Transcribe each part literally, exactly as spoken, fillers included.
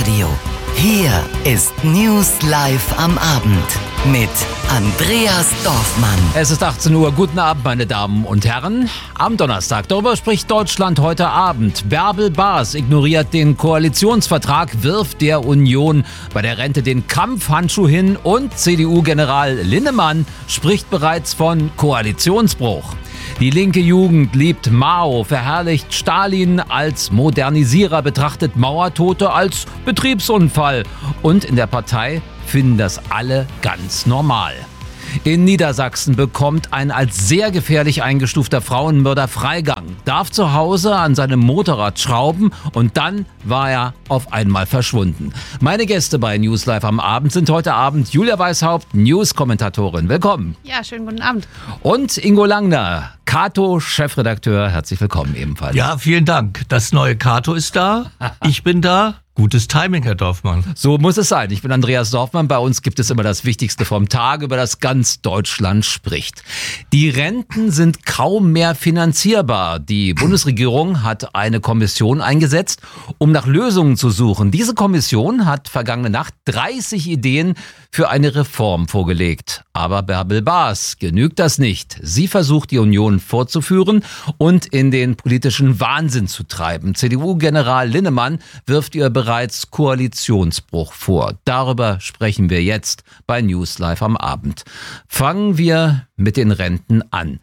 Radio. Hier ist News Live am Abend mit Andreas Dorfmann. Es ist achtzehn Uhr. Guten Abend, meine Damen und Herren. Am Donnerstag, darüber spricht Deutschland heute Abend. Bärbel Baas ignoriert den Koalitionsvertrag, wirft der Union bei der Rente den Kampfhandschuh hin und C D U-General Linnemann spricht bereits von Koalitionsbruch. Die linke Jugend liebt Mao, verherrlicht Stalin als Modernisierer, betrachtet Mauertote als Betriebsunfall. Und in der Partei finden das alle ganz normal. In Niedersachsen bekommt ein als sehr gefährlich eingestufter Frauenmörder Freigang, darf zu Hause an seinem Motorrad schrauben und dann war er auf einmal verschwunden. Meine Gäste bei News Live am Abend sind heute Abend Julia Weishaupt, News-Kommentatorin. Willkommen. Ja, schönen guten Abend. Und Ingo Langner, Kato-Chefredakteur. Herzlich willkommen ebenfalls. Ja, vielen Dank. Das neue Kato ist da. Ich bin da. Gutes Timing, Herr Dorfmann. So muss es sein. Ich bin Andreas Dorfmann. Bei uns gibt es immer das Wichtigste vom Tag, über das ganz Deutschland spricht. Die Renten sind kaum mehr finanzierbar. Die Bundesregierung hat eine Kommission eingesetzt, um nach Lösungen zu suchen. Diese Kommission hat vergangene Nacht dreißig Ideen für eine Reform vorgelegt. Aber Bärbel Baas genügt das nicht. Sie versucht, die Union fortzuführen und in den politischen Wahnsinn zu treiben. C D U-General Linnemann wirft ihr bereits Koalitionsbruch vor. Darüber sprechen wir jetzt bei News Live am Abend. Fangen wir mit den Renten an.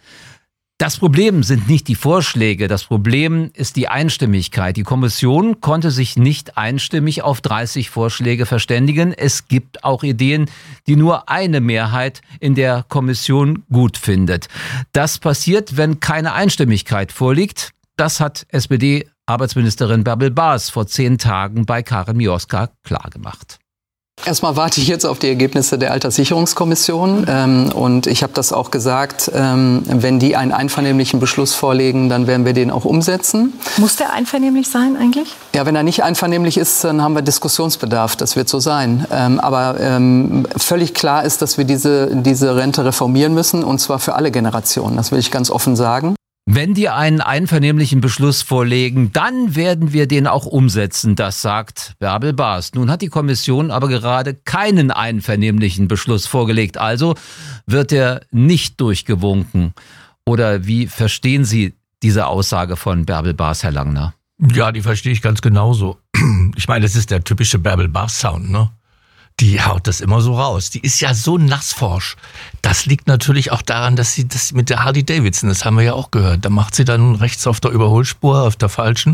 Das Problem sind nicht die Vorschläge, das Problem ist die Einstimmigkeit. Die Kommission konnte sich nicht einstimmig auf dreißig Vorschläge verständigen. Es gibt auch Ideen, die nur eine Mehrheit in der Kommission gut findet. Das passiert, wenn keine Einstimmigkeit vorliegt. Das hat S P D-Arbeitsministerin Bärbel Baas vor zehn Tagen bei Karin Mioska klargemacht. Erstmal warte ich jetzt auf die Ergebnisse der Alterssicherungskommission ähm, und ich habe das auch gesagt, ähm, wenn die einen einvernehmlichen Beschluss vorlegen, dann werden wir den auch umsetzen. Muss der einvernehmlich sein eigentlich? Ja, wenn er nicht einvernehmlich ist, dann haben wir Diskussionsbedarf, das wird so sein. Ähm, aber ähm, völlig klar ist, dass wir diese, diese Rente reformieren müssen und zwar für alle Generationen, das will ich ganz offen sagen. Wenn die einen einvernehmlichen Beschluss vorlegen, dann werden wir den auch umsetzen, das sagt Bärbel Baas. Nun hat die Kommission aber gerade keinen einvernehmlichen Beschluss vorgelegt, also wird er nicht durchgewunken. Oder wie verstehen Sie diese Aussage von Bärbel Baas, Herr Langner? Ja, die verstehe ich ganz genauso. Ich meine, das ist der typische Bärbel Baas-Sound, ne? Die haut das immer so raus. Die ist ja so nassforsch. Das liegt natürlich auch daran, dass sie das mit der Harley Davidson, das haben wir ja auch gehört, da macht sie dann rechts auf der Überholspur, auf der falschen.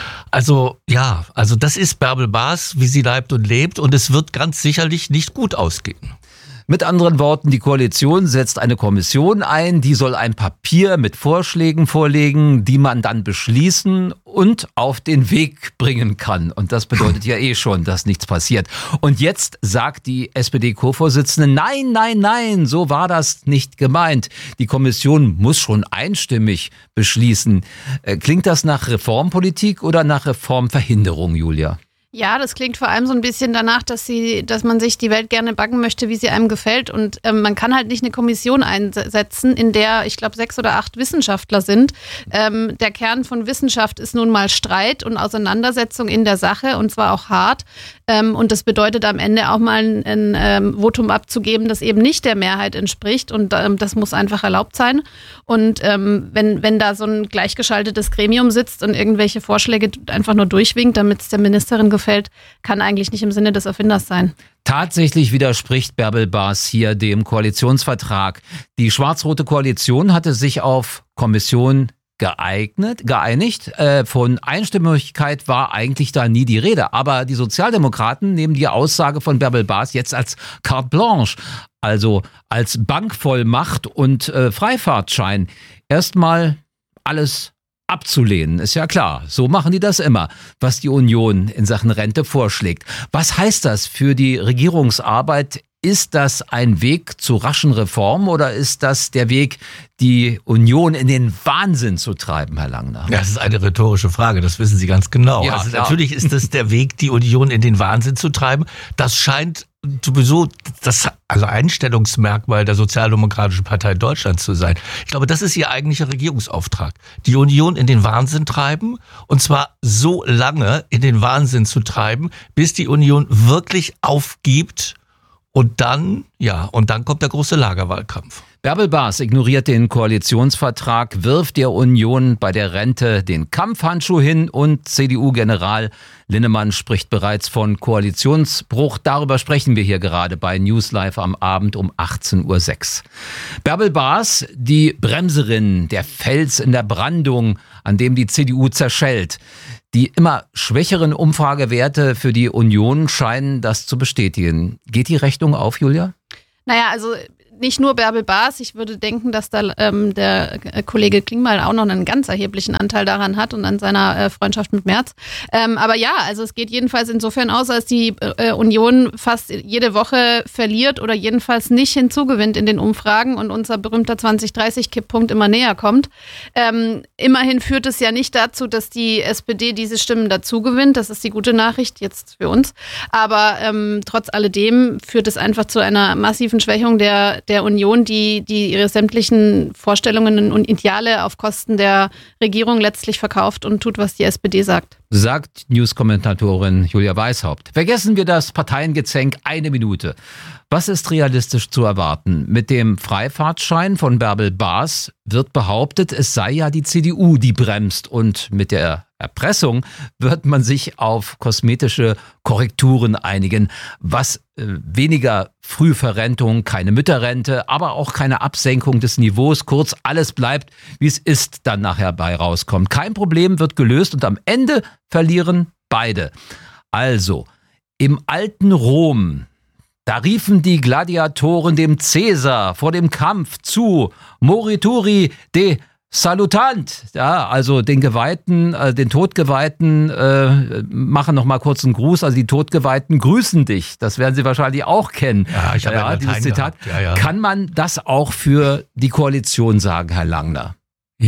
Also ja, also das ist Bärbel Baas, wie sie leibt und lebt und es wird ganz sicherlich nicht gut ausgehen. Mit anderen Worten, die Koalition setzt eine Kommission ein, die soll ein Papier mit Vorschlägen vorlegen, die man dann beschließen und auf den Weg bringen kann. Und das bedeutet ja eh schon, dass nichts passiert. Und jetzt sagt die S P D-Co-Vorsitzende, nein, nein, nein, so war das nicht gemeint. Die Kommission muss schon einstimmig beschließen. Klingt das nach Reformpolitik oder nach Reformverhinderung, Julia? Ja, das klingt vor allem so ein bisschen danach, dass sie, dass man sich die Welt gerne backen möchte, wie sie einem gefällt. Und ähm, man kann halt nicht eine Kommission einsetzen, in der, ich glaube, sechs oder acht Wissenschaftler sind. Ähm, der Kern von Wissenschaft ist nun mal Streit und Auseinandersetzung in der Sache und zwar auch hart. Ähm, und das bedeutet am Ende auch mal ein, ein ähm, Votum abzugeben, das eben nicht der Mehrheit entspricht. Und ähm, das muss einfach erlaubt sein. Und ähm, wenn, wenn da so ein gleichgeschaltetes Gremium sitzt und irgendwelche Vorschläge einfach nur durchwinkt, damit es der Ministerin gefällt, kann eigentlich nicht im Sinne des Erfinders sein. Tatsächlich widerspricht Bärbel Baas hier dem Koalitionsvertrag. Die schwarz-rote Koalition hatte sich auf Kommission geeignet, geeinigt. Äh, von Einstimmigkeit war eigentlich da nie die Rede. Aber die Sozialdemokraten nehmen die Aussage von Bärbel Baas jetzt als carte blanche, also als Bankvollmacht und äh, Freifahrtschein. Erstmal alles abzulehnen, ist ja klar. So machen die das immer, was die Union in Sachen Rente vorschlägt. Was heißt das für die Regierungsarbeit Ist das ein Weg zu raschen Reformen oder ist das der Weg, die Union in den Wahnsinn zu treiben, Herr Langner? Ja, das ist eine rhetorische Frage, das wissen Sie ganz genau. Ja, also klar. Natürlich ist das der Weg, die Union in den Wahnsinn zu treiben. Das scheint sowieso das also Einstellungsmerkmal der Sozialdemokratischen Partei Deutschlands zu sein. Ich glaube, das ist ihr eigentlicher Regierungsauftrag. Die Union in den Wahnsinn treiben, und zwar so lange in den Wahnsinn zu treiben, bis die Union wirklich aufgibt. Und dann, ja, und dann kommt der große Lagerwahlkampf. Bärbel Baas ignoriert den Koalitionsvertrag, wirft der Union bei der Rente den Kampfhandschuh hin und C D U-General Linnemann spricht bereits von Koalitionsbruch. Darüber sprechen wir hier gerade bei News Live am Abend um achtzehn Uhr sechs. Bärbel Baas, die Bremserin, der Fels in der Brandung, an dem die C D U zerschellt. Die immer schwächeren Umfragewerte für die Union scheinen das zu bestätigen. Geht die Rechnung auf, Julia? Naja, also nicht nur Bärbel Baas. Ich würde denken, dass da ähm, der Kollege Klingbeil auch noch einen ganz erheblichen Anteil daran hat und an seiner äh, Freundschaft mit Merz. Ähm, aber ja, also es geht jedenfalls insofern aus, als die äh, Union fast jede Woche verliert oder jedenfalls nicht hinzugewinnt in den Umfragen und unser berühmter zwanzig dreißig Kipppunkt immer näher kommt. Ähm, immerhin führt es ja nicht dazu, dass die S P D diese Stimmen dazu gewinnt. Das ist die gute Nachricht jetzt für uns. Aber ähm, trotz alledem führt es einfach zu einer massiven Schwächung der der Union, die, die ihre sämtlichen Vorstellungen und Ideale auf Kosten der Regierung letztlich verkauft und tut, was die S P D sagt. Sagt News-Kommentatorin Julia Weishaupt. Vergessen wir das Parteiengezänk eine Minute. Was ist realistisch zu erwarten? Mit dem Freifahrtschein von Bärbel Baas wird behauptet, es sei ja die C D U, die bremst. Und mit der Erpressung wird man sich auf kosmetische Korrekturen einigen, was äh, weniger Frühverrentung, keine Mütterrente, aber auch keine Absenkung des Niveaus. Kurz, alles bleibt, wie es ist, dann nachher bei rauskommt. Kein Problem wird gelöst und am Ende verlieren beide. Also, im alten Rom, da riefen die Gladiatoren dem Cäsar vor dem Kampf zu, Morituri de Salutant, ja, also den Geweihten, äh, den Todgeweihten äh, machen noch mal kurz einen Gruß, also die Todgeweihten grüßen dich. Das werden Sie wahrscheinlich auch kennen. Ja, ich habe ja, ja dieses Zitat. Ja, ja. Kann man das auch für die Koalition sagen, Herr Langner?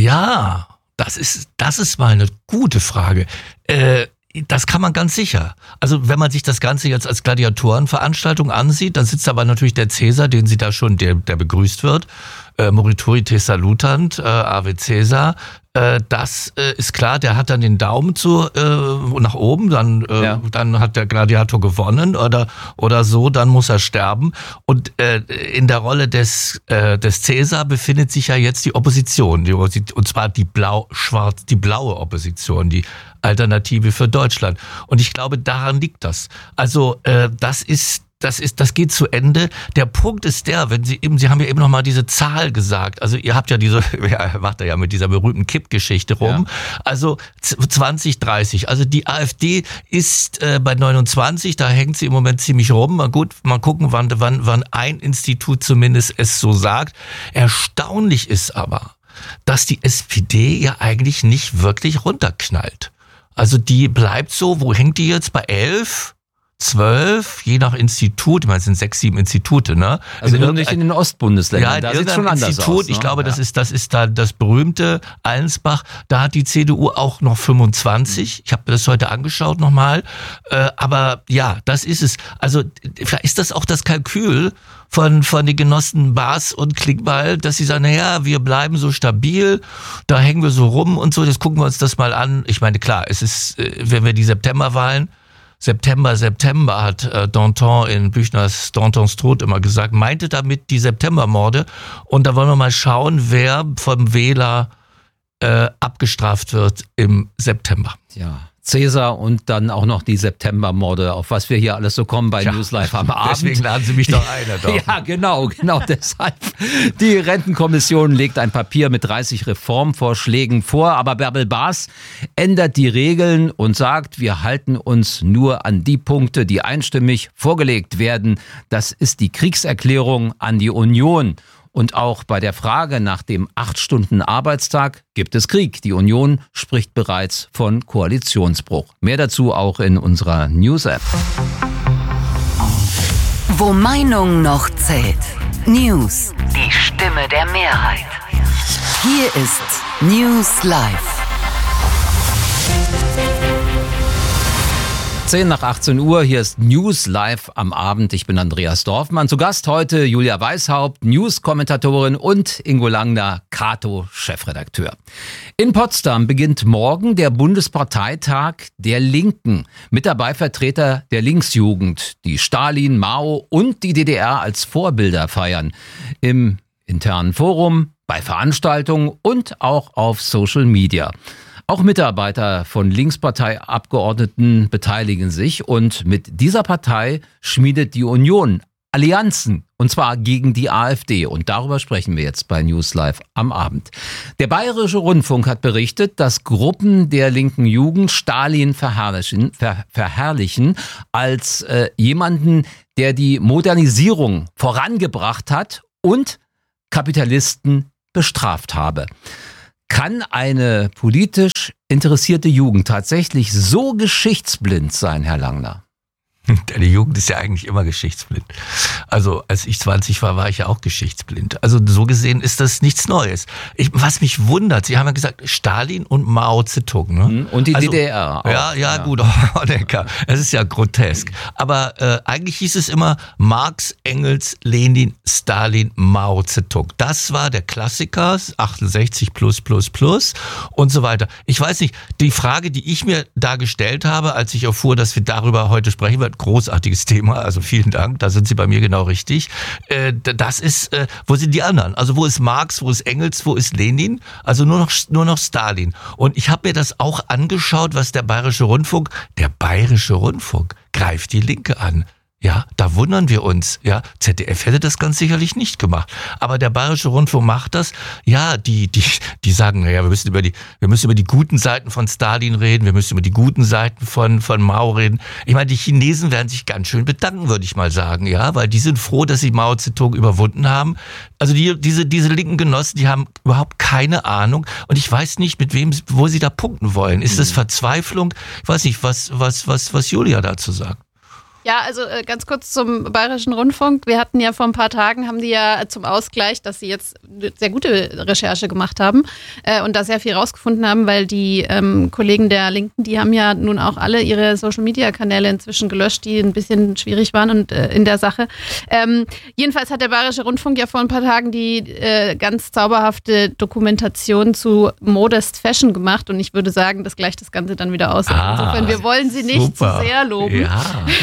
Ja, das ist, das ist mal eine gute Frage. Äh, Das kann man ganz sicher. Also wenn man sich das Ganze jetzt als Gladiatorenveranstaltung ansieht, dann sitzt aber natürlich der Cäsar, den Sie da schon, der, der begrüßt wird, äh, Morituri te salutant, äh, Ave Cäsar. Äh, das äh, ist klar, der hat dann den Daumen zu äh, nach oben, dann äh, ja. dann hat der Gladiator gewonnen oder oder so, dann muss er sterben. Und äh, in der Rolle des äh, des Cäsar befindet sich ja jetzt die Opposition, die, und zwar die blau-schwarz, die blaue Opposition, die Alternative für Deutschland. Und ich glaube, daran liegt das. Also äh, das ist Das ist, das geht zu Ende. Der Punkt ist der, wenn Sie eben, Sie haben ja eben noch mal diese Zahl gesagt. Also ihr habt ja diese, ja, macht er ja mit dieser berühmten Kippgeschichte rum. Ja. Also zwanzig dreißig. Also die AfD ist äh, bei neunundzwanzig. Da hängt sie im Moment ziemlich rum. Mal gut, mal gucken, wann, wann, wann ein Institut zumindest es so sagt. Erstaunlich ist aber, dass die S P D ja eigentlich nicht wirklich runterknallt. Also die bleibt so. Wo hängt die jetzt? Bei elf? Zwölf, je nach Institut, ich meine, es sind sechs, sieben Institute, ne? Also in nicht in den Ostbundesländern, ja, da sieht es schon anders Institut, aus. Ne? Ich glaube, ja. das ist, das ist da das berühmte Allensbach. Da hat die C D U auch noch fünfundzwanzig. Ich habe mir das heute angeschaut nochmal. Äh, aber ja, das ist es. Also vielleicht ist das auch das Kalkül von von den Genossen Baas und Klingbeil, dass sie sagen, naja, wir bleiben so stabil, da hängen wir so rum und so. Jetzt gucken wir uns das mal an. Ich meine, klar, es ist, wenn wir die Septemberwahlen September, September hat äh, Danton in Büchners Dantons Tod immer gesagt, meinte damit die Septembermorde. Und da wollen wir mal schauen, wer vom Wähler äh, abgestraft wird im September. Ja, Cäsar und dann auch noch die Septembermorde, auf was wir hier alles so kommen bei ja, News Live am Abend. Deswegen laden Sie mich doch ein, Herr Dorf. Ja, genau, genau deshalb. Die Rentenkommission legt ein Papier mit dreißig Reformvorschlägen vor, aber Bärbel Baas ändert die Regeln und sagt, wir halten uns nur an die Punkte, die einstimmig vorgelegt werden. Das ist die Kriegserklärung an die Union. Und auch bei der Frage nach dem acht Stunden Arbeitstag gibt es Krieg. Die Union spricht bereits von Koalitionsbruch. Mehr dazu auch in unserer News-App. Wo Meinung noch zählt. News. Die Stimme der Mehrheit. Hier ist News Live. zehn nach achtzehn Uhr, hier ist News Live am Abend. Ich bin Andreas Dorfmann. Zu Gast heute Julia Weishaupt, News-Kommentatorin, und Ingo Langner, Kato-Chefredakteur. In Potsdam beginnt morgen der Bundesparteitag der Linken. Mit dabei Vertreter der Linksjugend, die Stalin, Mao und die D D R als Vorbilder feiern. Im internen Forum, bei Veranstaltungen und auch auf Social Media. Auch Mitarbeiter von Linksparteiabgeordneten beteiligen sich, und mit dieser Partei schmiedet die Union Allianzen, und zwar gegen die AfD. Und darüber sprechen wir jetzt bei News Live am Abend. Der Bayerische Rundfunk hat berichtet, dass Gruppen der linken Jugend Stalin verherrlichen, ver, verherrlichen als äh, jemanden, der die Modernisierung vorangebracht hat und Kapitalisten bestraft habe. Kann eine politisch interessierte Jugend tatsächlich so geschichtsblind sein, Herr Langner? Die Jugend ist ja eigentlich immer geschichtsblind. Also als ich zwanzig war, war ich ja auch geschichtsblind. Also so gesehen ist das nichts Neues. Ich, was mich wundert, Sie haben ja gesagt, Stalin und Mao Zedong. Ne? Und die also, D D R auch. Ja, ja, ja. Gut, Honecker. Das ist ja grotesk. Aber äh, eigentlich hieß es immer Marx, Engels, Lenin, Stalin, Mao Zedong. Das war der Klassiker, achtundsechzig plus plus plus und so weiter. Ich weiß nicht, die Frage, die ich mir da gestellt habe, als ich erfuhr, dass wir darüber heute sprechen werden, großartiges Thema, also vielen Dank, da sind Sie bei mir genau richtig. Äh, das ist, äh, wo sind die anderen? Also wo ist Marx, wo ist Engels, wo ist Lenin? Also nur noch nur noch Stalin. Und ich habe mir das auch angeschaut, was der Bayerische Rundfunk, der Bayerische Rundfunk greift die Linke an. Ja, da wundern wir uns. Ja, Z D F hätte das ganz sicherlich nicht gemacht. Aber der Bayerische Rundfunk macht das. Ja, die, die, die sagen, naja, wir müssen über die, wir müssen über die guten Seiten von Stalin reden. Wir müssen über die guten Seiten von, von Mao reden. Ich meine, die Chinesen werden sich ganz schön bedanken, würde ich mal sagen. Ja, weil die sind froh, dass sie Mao Zedong überwunden haben. Also die, diese, diese linken Genossen, die haben überhaupt keine Ahnung. Und ich weiß nicht, mit wem, wo sie da punkten wollen. Ist das Verzweiflung? Ich weiß nicht, was, was, was, was Julia dazu sagt. Ja, also äh, ganz kurz zum Bayerischen Rundfunk. Wir hatten ja vor ein paar Tagen, haben die ja zum Ausgleich, dass sie jetzt eine sehr gute Recherche gemacht haben äh, und da sehr viel rausgefunden haben, weil die ähm, Kollegen der Linken, die haben ja nun auch alle ihre Social-Media-Kanäle inzwischen gelöscht, die ein bisschen schwierig waren und äh, in der Sache. Ähm, jedenfalls hat der Bayerische Rundfunk ja vor ein paar Tagen die äh, ganz zauberhafte Dokumentation zu Modest Fashion gemacht, und ich würde sagen, das gleicht das Ganze dann wieder aus. Ah, Insofern, wir wollen sie nicht super. zu sehr loben. Ja.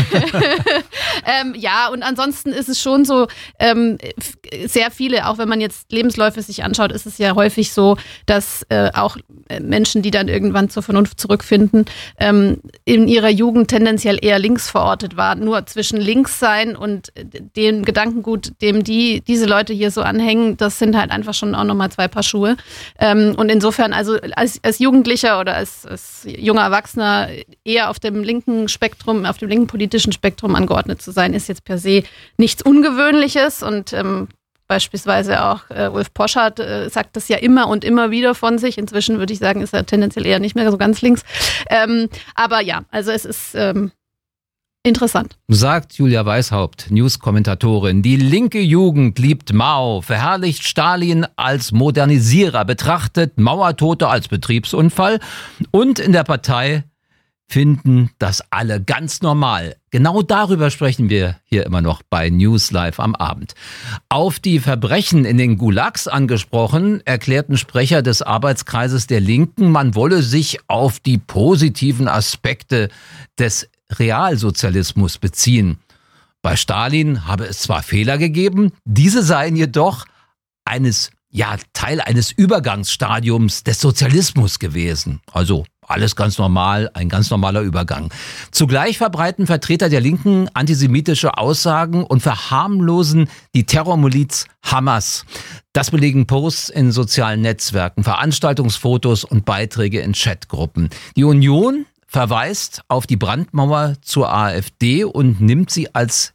ähm, ja, und ansonsten ist es schon so, ähm, sehr viele, auch wenn man jetzt Lebensläufe sich anschaut, ist es ja häufig so, dass äh, auch Menschen, die dann irgendwann zur Vernunft zurückfinden, ähm, in ihrer Jugend tendenziell eher links verortet waren. Nur zwischen links sein und dem Gedankengut, dem die diese Leute hier so anhängen, das sind halt einfach schon auch nochmal zwei Paar Schuhe. Ähm, und insofern, also als, als Jugendlicher oder als, als junger Erwachsener eher auf dem linken Spektrum, auf dem linken politischen Spektrum angeordnet zu sein, ist jetzt per se nichts Ungewöhnliches, und ähm, beispielsweise auch äh, Ulf Poschardt äh, sagt das ja immer und immer wieder von sich. Inzwischen würde ich sagen, ist er tendenziell eher nicht mehr so ganz links. Ähm, aber ja, also es ist ähm, interessant. Sagt Julia Weishaupt, News-Kommentatorin. Die linke Jugend liebt Mao, verherrlicht Stalin als Modernisierer, betrachtet Mauertote als Betriebsunfall, und in der Partei finden das alle ganz normal. Genau darüber sprechen wir hier immer noch bei News Live am Abend. Auf die Verbrechen in den Gulags angesprochen, erklärten Sprecher des Arbeitskreises der Linken, man wolle sich auf die positiven Aspekte des Realsozialismus beziehen. Bei Stalin habe es zwar Fehler gegeben, diese seien jedoch eines, ja, Teil eines Übergangsstadiums des Sozialismus gewesen. Also alles ganz normal, ein ganz normaler Übergang. Zugleich verbreiten Vertreter der Linken antisemitische Aussagen und verharmlosen die Terrormiliz Hamas. Das belegen Posts in sozialen Netzwerken, Veranstaltungsfotos und Beiträge in Chatgruppen. Die Union verweist auf die Brandmauer zur AfD und nimmt sie als,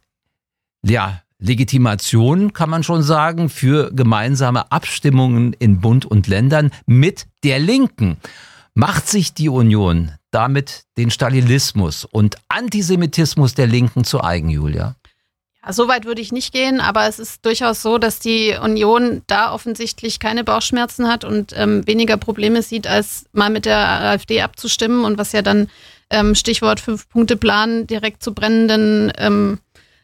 ja, Legitimation, kann man schon sagen, für gemeinsame Abstimmungen in Bund und Ländern mit der Linken. Macht sich die Union damit den Stalinismus und Antisemitismus der Linken zu eigen, Julia? Ja, so weit würde ich nicht gehen, aber es ist durchaus so, dass die Union da offensichtlich keine Bauchschmerzen hat und ähm, weniger Probleme sieht, als mal mit der AfD abzustimmen und was ja dann ähm, Stichwort Fünf-Punkte-Plan direkt zu brennenden ähm,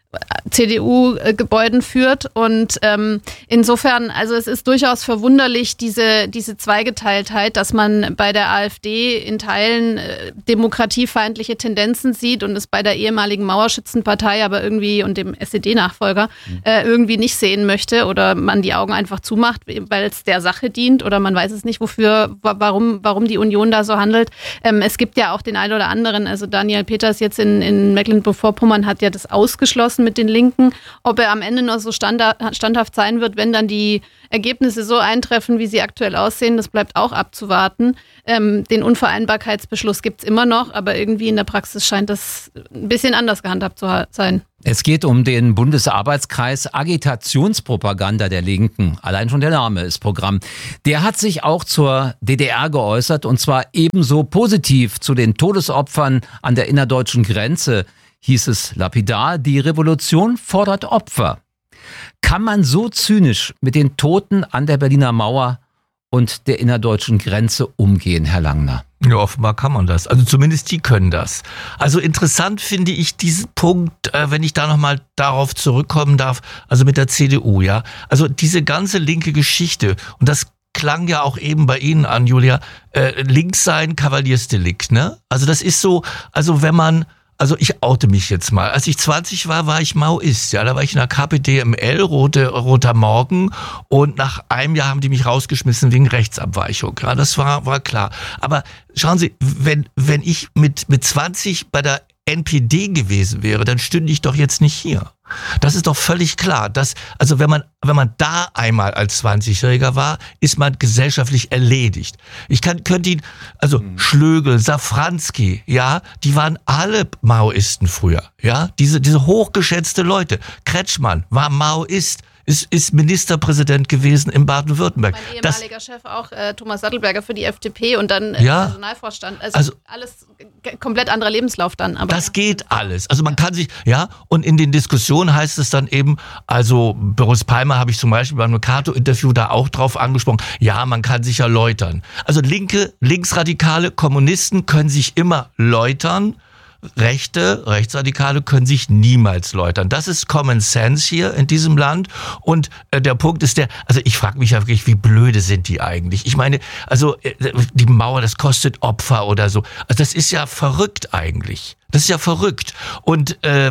C D U-Gebäuden führt. Und ähm, insofern, also es ist durchaus verwunderlich, diese, diese Zweigeteiltheit, dass man bei der AfD in Teilen äh, demokratiefeindliche Tendenzen sieht und es bei der ehemaligen Mauerschützenpartei aber irgendwie und dem S E D-Nachfolger äh, irgendwie nicht sehen möchte oder man die Augen einfach zumacht, weil es der Sache dient oder man weiß es nicht, wofür, warum, warum die Union da so handelt. Ähm, es gibt ja auch den einen oder anderen, also Daniel Peters jetzt in, in Mecklenburg-Vorpommern hat ja das ausgeschlossen mit den Linken. Ob er am Ende noch so standhaft sein wird, wenn dann die Ergebnisse so eintreffen, wie sie aktuell aussehen, das bleibt auch abzuwarten. Ähm, den Unvereinbarkeitsbeschluss gibt es immer noch, aber irgendwie in der Praxis scheint das ein bisschen anders gehandhabt zu sein. Es geht um den Bundesarbeitskreis Agitationspropaganda der Linken. Allein schon der Name ist Programm. Der hat sich auch zur D D R geäußert und zwar ebenso positiv zu den Todesopfern an der innerdeutschen Grenze. Hieß es lapidar, die Revolution fordert Opfer. Kann man so zynisch mit den Toten an der Berliner Mauer und der innerdeutschen Grenze umgehen, Herr Langner? Ja, offenbar kann man das. Also zumindest die können das. Also interessant finde ich diesen Punkt, äh, wenn ich da nochmal darauf zurückkommen darf, also mit der C D U, ja. Also diese ganze linke Geschichte, und das klang ja auch eben bei Ihnen an, Julia, äh, links sein, Kavaliersdelikt, ne? Also das ist so, also wenn man Also ich oute mich jetzt mal. Als ich zwanzig war, war ich Maoist. Ja, da war ich in der K P D M L, rote, roter Morgen. Und nach einem Jahr haben die mich rausgeschmissen wegen Rechtsabweichung. Ja, das war, war klar. Aber schauen Sie, wenn, wenn ich mit, mit zwanzig bei der N P D gewesen wäre, dann stünde ich doch jetzt nicht hier. Das ist doch völlig klar. Dass, also wenn man, wenn man da einmal als zwanzigjähriger war, ist man gesellschaftlich erledigt. Ich kann, könnte ihn, also mhm. Schlögel, Safranski, ja, die waren alle Maoisten früher, ja, diese, diese hochgeschätzte Leute. Kretschmann war Maoist. Ist, ist Ministerpräsident gewesen in Baden-Württemberg. Mein ehemaliger das, Chef auch, äh, Thomas Sattelberger für die F D P und dann äh, ja, Personalvorstand. Also, also alles g- komplett anderer Lebenslauf dann. Aber das ja. geht alles. Also man kann sich, ja, und in den Diskussionen heißt es dann eben, also Boris Palmer habe ich zum Beispiel beim Mercator-Interview da auch drauf angesprochen, ja, man kann sich ja läutern. Also linke, linksradikale Kommunisten können sich immer läutern. Rechte, Rechtsradikale können sich niemals läutern. Das ist Common Sense hier in diesem Land. Und äh, der Punkt ist der, also ich frage mich ja wirklich, wie blöde sind die eigentlich? Ich meine, also äh, die Mauer, das kostet Opfer oder so. Also das ist ja verrückt eigentlich. Das ist ja verrückt. Und äh,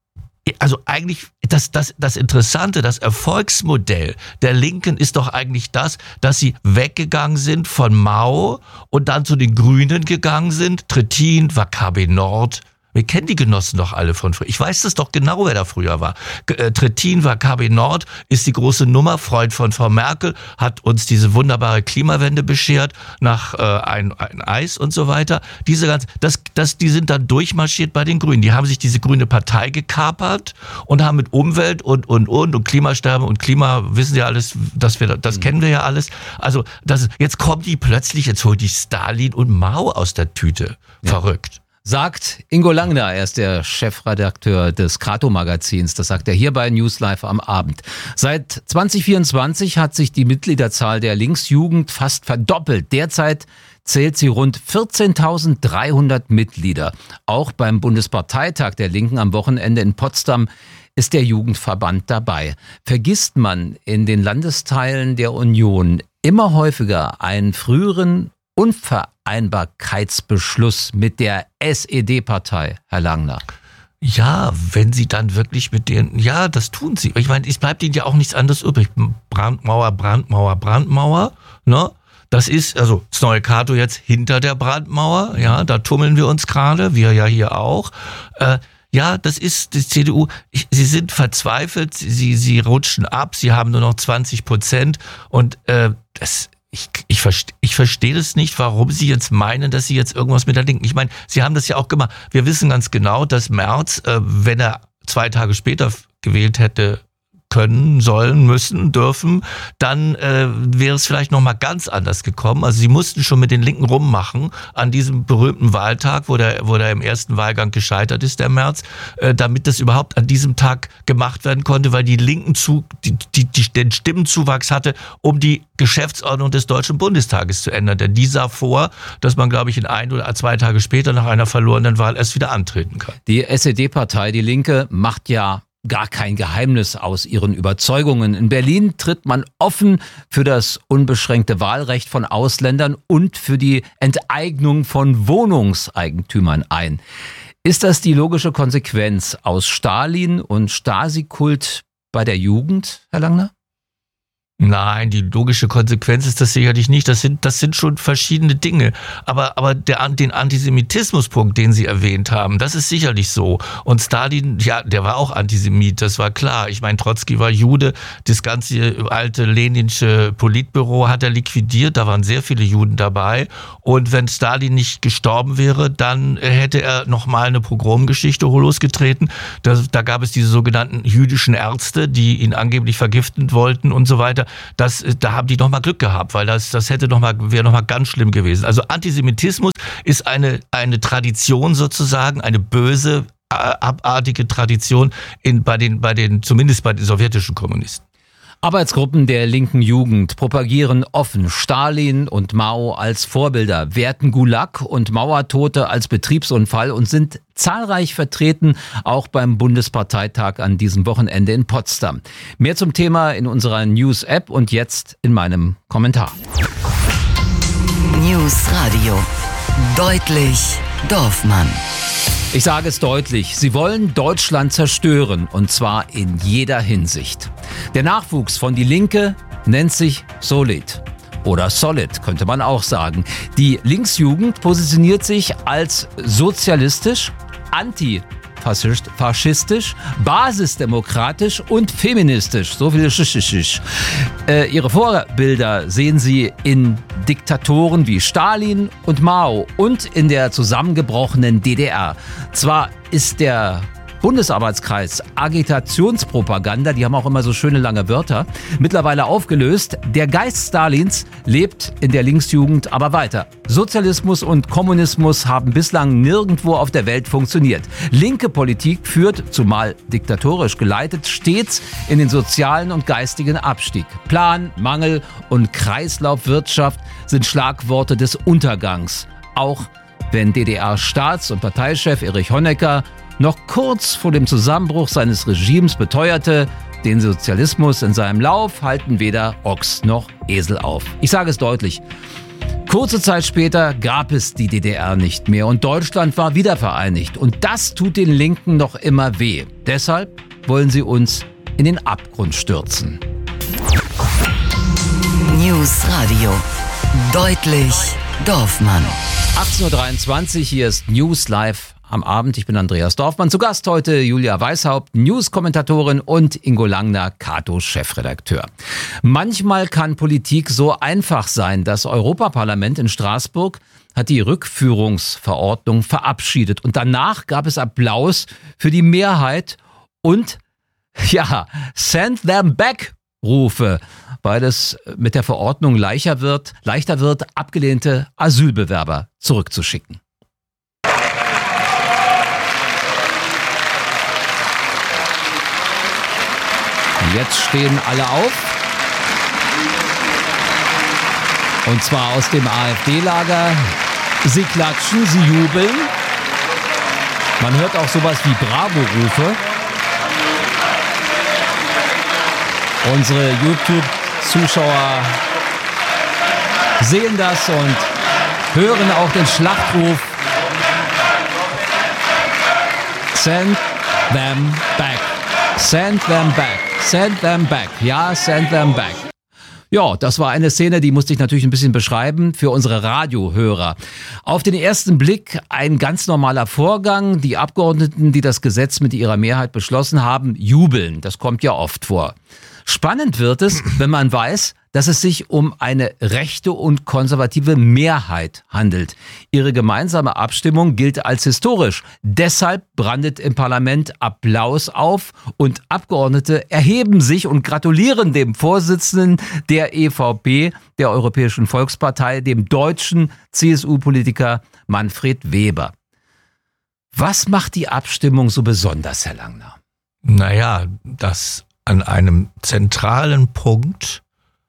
also eigentlich, das, das, das Interessante, das Erfolgsmodell der Linken ist doch eigentlich das, dass sie weggegangen sind von Mao und dann zu den Grünen gegangen sind. Trittin, Wakabe Nord. Wir kennen die Genossen doch alle von früher. Ich weiß das doch genau, wer da früher war. Äh, Trittin, Wakabe Nord ist die große Nummer. Freund von Frau Merkel hat uns diese wunderbare Klimawende beschert nach äh, ein, ein Eis und so weiter. Diese ganz, das, das, die sind dann durchmarschiert bei den Grünen. Die haben sich diese grüne Partei gekapert und haben mit Umwelt und und und und Klimasterben und Klima wissen ja alles, dass wir das mhm. kennen wir ja alles. Also das, jetzt kommen die plötzlich, jetzt holt die Stalin und Mao aus der Tüte. Ja. Verrückt. Sagt Ingo Langner, er ist der Chefredakteur des Krato-Magazins. Das sagt er hier bei News Live am Abend. Seit zwanzig vierundzwanzig hat sich die Mitgliederzahl der Linksjugend fast verdoppelt. Derzeit zählt sie rund vierzehntausenddreihundert Mitglieder. Auch beim Bundesparteitag der Linken am Wochenende in Potsdam ist der Jugendverband dabei. Vergisst man in den Landesteilen der Union immer häufiger einen früheren Unvereinbarkeitsbeschluss mit der S E D-Partei, Herr Langner? Ja, wenn sie dann wirklich mit denen, ja, das tun sie. Ich meine, es bleibt ihnen ja auch nichts anderes übrig. Brandmauer, Brandmauer, Brandmauer, ne? Das ist, also das neue Cato jetzt hinter der Brandmauer, ja, da tummeln wir uns gerade, wir ja hier auch. Äh, ja, das ist die C D U, ich, sie sind verzweifelt, sie, sie rutschen ab, sie haben nur noch zwanzig Prozent und äh, das Ich, ich, verste, ich verstehe das nicht, warum Sie jetzt meinen, dass Sie jetzt irgendwas mit der Linken... Ich meine, Sie haben das ja auch gemacht. Wir wissen ganz genau, dass Merz, äh, wenn er zwei Tage später gewählt hätte, können, sollen, müssen, dürfen, dann äh, wäre es vielleicht nochmal ganz anders gekommen. Also sie mussten schon mit den Linken rummachen an diesem berühmten Wahltag, wo der, wo der im ersten Wahlgang gescheitert ist, der März, äh, damit das überhaupt an diesem Tag gemacht werden konnte, weil die Linken zu, die, die, die, den Stimmenzuwachs hatte, um die Geschäftsordnung des Deutschen Bundestages zu ändern. Denn die sah vor, dass man, glaube ich, in ein oder zwei Tage später nach einer verlorenen Wahl erst wieder antreten kann. Die S E D-Partei, die Linke, macht ja gar kein Geheimnis aus ihren Überzeugungen. In Berlin tritt man offen für das unbeschränkte Wahlrecht von Ausländern und für die Enteignung von Wohnungseigentümern ein. Ist das die logische Konsequenz aus Stalin und Stasi-Kult bei der Jugend, Herr Langner? Nein, die logische Konsequenz ist das sicherlich nicht. Das sind, das sind schon verschiedene Dinge. Aber, aber der, den Antisemitismuspunkt, den Sie erwähnt haben, das ist sicherlich so. Und Stalin, ja, der war auch Antisemit, das war klar. Ich meine, Trotzki war Jude. Das ganze alte leninsche Politbüro hat er liquidiert. Da waren sehr viele Juden dabei. Und wenn Stalin nicht gestorben wäre, dann hätte er nochmal eine Pogromgeschichte losgetreten. Da, da gab es diese sogenannten jüdischen Ärzte, die ihn angeblich vergiften wollten und so weiter. Das, da haben die noch mal Glück gehabt, weil das, das hätte noch mal, wäre noch mal ganz schlimm gewesen. Also Antisemitismus ist eine, eine Tradition sozusagen, eine böse, abartige Tradition in, bei den, bei den, zumindest bei den sowjetischen Kommunisten. Arbeitsgruppen der linken Jugend propagieren offen Stalin und Mao als Vorbilder, werten Gulag und Mauertote als Betriebsunfall und sind zahlreich vertreten, auch beim Bundesparteitag an diesem Wochenende in Potsdam. Mehr zum Thema in unserer News-App und jetzt in meinem Kommentar. News Radio. Deutlich Dorfmann. Ich sage es deutlich, sie wollen Deutschland zerstören und zwar in jeder Hinsicht. Der Nachwuchs von Die Linke nennt sich Solid. Oder Solid, könnte man auch sagen. Die Linksjugend positioniert sich als sozialistisch, antifaschistisch, basisdemokratisch und feministisch. So viel Schisch. Äh, ihre Vorbilder sehen sie in Diktatoren wie Stalin und Mao und in der zusammengebrochenen D D R. Zwar ist der Bundesarbeitskreis Agitationspropaganda, die haben auch immer so schöne lange Wörter, mittlerweile aufgelöst. Der Geist Stalins lebt in der Linksjugend aber weiter. Sozialismus und Kommunismus haben bislang nirgendwo auf der Welt funktioniert. Linke Politik führt, zumal diktatorisch geleitet, stets in den sozialen und geistigen Abstieg. Plan, Mangel und Kreislaufwirtschaft sind Schlagworte des Untergangs. Auch wenn D D R-Staats- und Parteichef Erich Honecker noch kurz vor dem Zusammenbruch seines Regimes beteuerte, den Sozialismus in seinem Lauf halten weder Ochs noch Esel auf. Ich sage es deutlich. Kurze Zeit später gab es die D D R nicht mehr und Deutschland war wiedervereinigt. Und das tut den Linken noch immer weh. Deshalb wollen sie uns in den Abgrund stürzen. News Radio. Deutlich Dorfmann. achtzehn Uhr dreiundzwanzig, hier ist News Live am Abend. Ich bin Andreas Dorfmann. Zu Gast heute Julia Weishaupt, News-Kommentatorin und Ingo Langner, Kato-Chefredakteur. Manchmal kann Politik so einfach sein. Das Europaparlament in Straßburg hat die Rückführungsverordnung verabschiedet. Und danach gab es Applaus für die Mehrheit und, ja, send them back Rufe, weil es mit der Verordnung leichter wird, leichter wird, abgelehnte Asylbewerber zurückzuschicken. Jetzt stehen alle auf. Und zwar aus dem AfD-Lager. Sie klatschen, sie jubeln. Man hört auch sowas wie Bravo-Rufe. Unsere YouTube-Zuschauer sehen das und hören auch den Schlachtruf Send them back. Send them back. Send them back. Ja, send them back. Ja, das war eine Szene, die musste ich natürlich ein bisschen beschreiben für unsere Radiohörer. Auf den ersten Blick ein ganz normaler Vorgang. Die Abgeordneten, die das Gesetz mit ihrer Mehrheit beschlossen haben, jubeln. Das kommt ja oft vor. Spannend wird es, wenn man weiß, dass es sich um eine rechte und konservative Mehrheit handelt. Ihre gemeinsame Abstimmung gilt als historisch. Deshalb brandet im Parlament Applaus auf und Abgeordnete erheben sich und gratulieren dem Vorsitzenden der E V P, der Europäischen Volkspartei, dem deutschen C S U-Politiker Manfred Weber. Was macht die Abstimmung so besonders, Herr Langner? Naja, dass an einem zentralen Punkt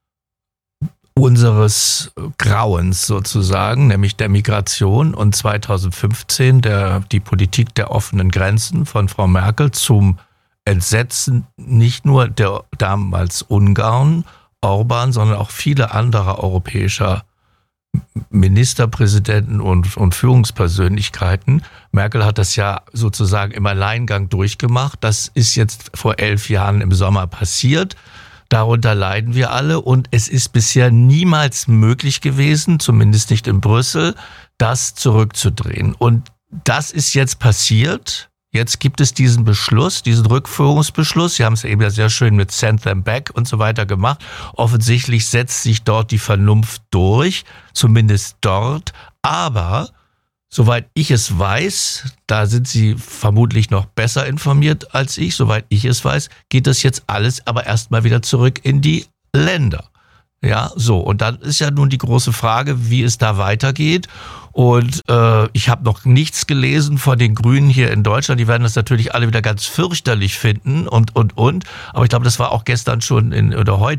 unseres Grauens sozusagen, nämlich der Migration und zweitausendfünfzehn der, die Politik der offenen Grenzen von Frau Merkel zum Entsetzen nicht nur der damals Ungarn, Orban, sondern auch viele andere europäischer Ministerpräsidenten und, und Führungspersönlichkeiten. Merkel hat das ja sozusagen im Alleingang durchgemacht. Das ist jetzt vor elf Jahren im Sommer passiert. Darunter leiden wir alle und es ist bisher niemals möglich gewesen, zumindest nicht in Brüssel, das zurückzudrehen. Und das ist jetzt passiert. Jetzt gibt es diesen Beschluss, diesen Rückführungsbeschluss. Sie haben es eben ja sehr schön mit Send Them Back und so weiter gemacht. Offensichtlich setzt sich dort die Vernunft durch, zumindest dort. Aber soweit ich es weiß, da sind Sie vermutlich noch besser informiert als ich, soweit ich es weiß, geht das jetzt alles aber erstmal wieder zurück in die Länder. Ja, so. Und dann ist ja nun die große Frage, wie es da weitergeht. Und äh, ich habe noch nichts gelesen von den Grünen hier in Deutschland. Die werden das natürlich alle wieder ganz fürchterlich finden und, und, und. Aber ich glaube, das war auch gestern schon in, oder heute